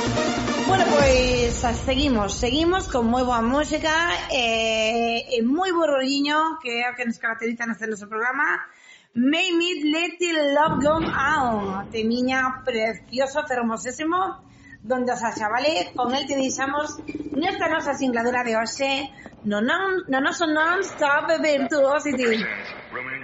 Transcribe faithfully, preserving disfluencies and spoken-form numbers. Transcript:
Bueno, pues seguimos, seguimos con muy buena música, eh, y muy buen rolliño, que es lo que nos caracteriza en este nuestro programa. Make Me Let the Love Go On, de niña precioso, hermosísimo, donde, o sea, chavales, con él te deixamos nuestra nuestra singladura de hoxe, no, no, no, no son non-stop virtuosity.